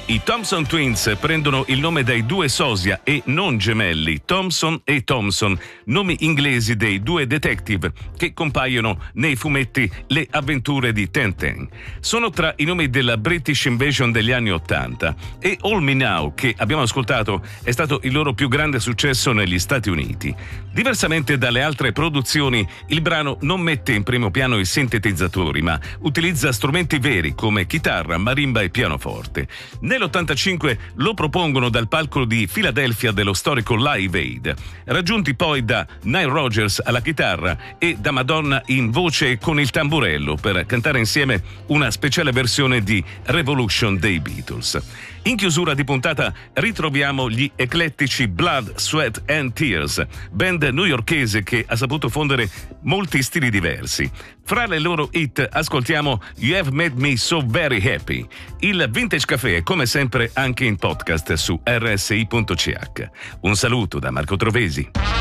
I Thompson Twins prendono il nome dai due sosia e non gemelli, Thompson e Thompson, nomi inglesi dei due detective che compaiono nei fumetti Le avventure di Tintin. Sono tra i nomi della British Invasion degli anni '80 e All Me Now, che abbiamo ascoltato, è stato il loro più grande successo negli Stati Uniti. Diversamente dalle altre produzioni, il brano non mette in primo piano i sintetizzatori, ma utilizza strumenti veri come chitarra, marimba e pianoforte. Nell'85 lo propongono dal palco di Philadelphia dello storico Live Aid, raggiunti poi da Nile Rodgers alla chitarra e da Madonna in voce con il tamburello per cantare insieme una speciale versione di Revolution dei Beatles. In chiusura di puntata ritroviamo gli eclettici Blood, Sweat and Tears, band newyorkese che ha saputo fondere molti stili diversi. Fra le loro hit ascoltiamo You Have Made Me So Very Happy. Il Vintage Café è come sempre anche in podcast su rsi.ch. Un saluto da Marco Trovesi.